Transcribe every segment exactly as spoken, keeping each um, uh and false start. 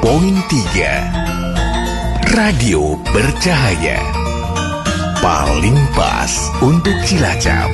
Poin tiga. Radio bercahaya. Paling pas untuk Cilacap.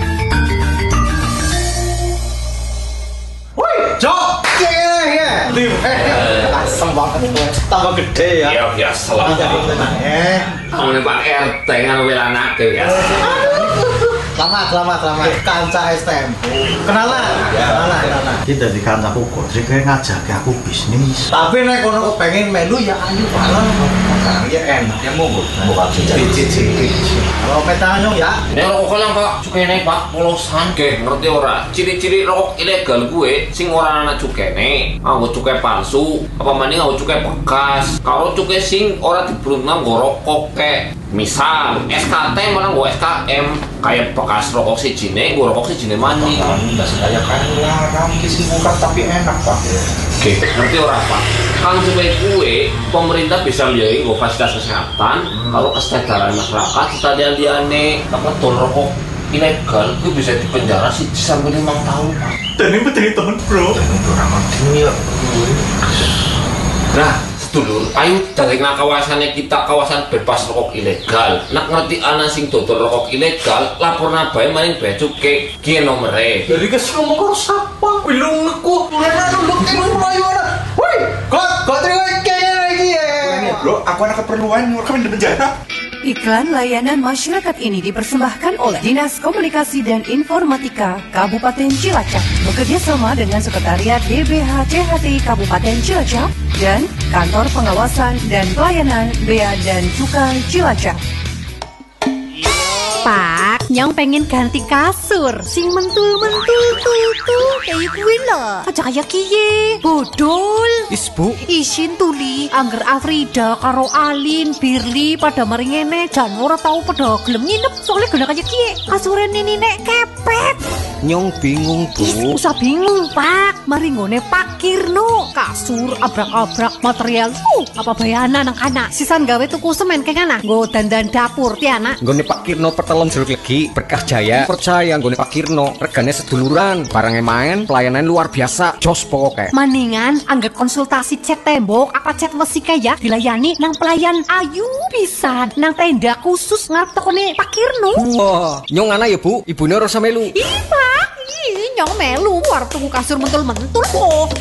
Woi, Jok. Ya, ya. Asem banget gue. Tambah gede ya. Ya biasa lah. Eh, Kamu Pak R T kan wilayah ke biasa. Selamat, selamat, selamat. Kanca S T M. Kenalan, kenalan, kenalan. Kita di kantor aku kok, jadi kayak ngajak aku bisnis. Tapi nek kono kepengen melu ya ayo balon. Ya enak, ya monggo. Bukan cici-cici. Kalau petanya ya. Nek rokok lang Pak, cukene Pak polosan. Oke, ngerti ora? Ciri-ciri rokok ilegal gue sing ora ana cukene. Nganggo cukai palsu, apa maning nganggo cukai bekas. Kalau cukai sing ora dibruntam nggo rokok kek. Misal S K T malah nggo S K M kayak bekas rokok sijine, nggo rokok sijine mani. Enggak kayak kan larang kisi buka tapi enak Pak. Oke, ngerti ora Pak? Kang supaya kue, pemerintah bisa lihat nggo fasilitas kesehatan, hmm. kalau kesadaran masyarakat kita liane apa tol rokok ilegal, gue bisa dipenjara sih sampai lima tahun Pak. Dan ini betul temen bro. Orang mati ya. Nah, sedulur, ayo dari kawasannya kita kawasan bebas rokok ilegal. Nak ngerti ana sing dodol rokok ilegal, lapor nabae maning bea cukai kiye nomere. Jadi kes ngomong karo sapa? Bilung aku. Ora nunduk ing mlayu ana. Woi, kok kok terima kene lagi ya. Bro, aku anak keperluan, aku di penjara. Iklan layanan masyarakat ini dipersembahkan oleh Dinas Komunikasi dan Informatika Kabupaten Cilacap bekerjasama dengan Sekretariat D B H C H T I Kabupaten Cilacap dan Kantor Pengawasan dan Pelayanan Bea dan Cukai Cilacap. Pak, nyong pengen ganti kasur sing mentul-mentul tuh kayak gue lah. Aja kayak kiye, bodol. Is bu, Isin tuli, angger Afrida karo Alin, Birli pada mari ngene, jan ora tau pada gelem nginep soalnya guna kayak kiye. Kasuren ini nek kepet. nyong bingung Is, bu. usah bingung Pak, mari ngone Pak Kirno. Kasur abrak-abrak material, uh, apa bayana anak-anak. Sisan gawe tuku semen kayak ngana, nggo dandan dapur tiana. Nggone Pak Kirno pertelon jeruk legi berkah jaya. Percaya nggone Pak Kirno regane seduluran, barangnya main, pelayanan luar biasa, jos pokoknya. Maningan angger konsultasi cat tembok apa cat wesi kaya dilayani nang pelayan ayu pisan nang tenda khusus ngarep tokone Pak Kirno. Wah, nyong ana ya bu, ibune ora usah melu. Ih Pak, ih nyong melu war tuku kasur mentul-mentul kok.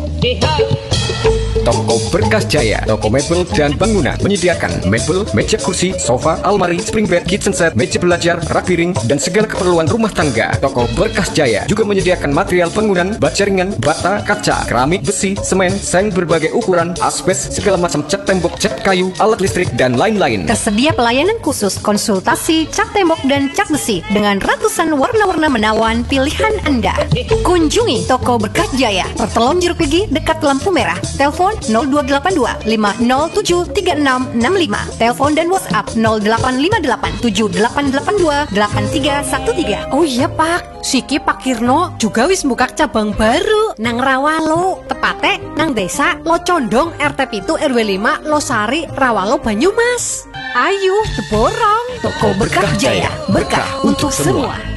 Toko Berkas Jaya, toko mebel dan bangunan menyediakan mebel, meja kursi, sofa, almari, spring bed, kitchen set, meja belajar, rak piring, dan segala keperluan rumah tangga. Toko Berkas Jaya juga menyediakan material bangunan, baja ringan, bata, kaca, keramik, besi, semen, seng berbagai ukuran, asbes, segala macam cat tembok, cat kayu, alat listrik, dan lain-lain. Tersedia pelayanan khusus konsultasi cat tembok dan cat besi dengan ratusan warna-warna menawan pilihan Anda. Kunjungi Toko Berkas Jaya, Pertelon Jeruk Legi dekat lampu merah. Telepon nol dua delapan dua lima nol tujuh tiga enam enam lima. Telepon dan WhatsApp nol delapan lima delapan tujuh delapan delapan dua delapan tiga satu tiga. Oh iya Pak, Siki Pak Kirno juga wis buka cabang baru nang Rawalo, tepate nang desa Locondong R T pitu R W lima Losari Rawalo Banyumas. Ayo, borong. Toko Berkah Jaya, berkah untuk semua.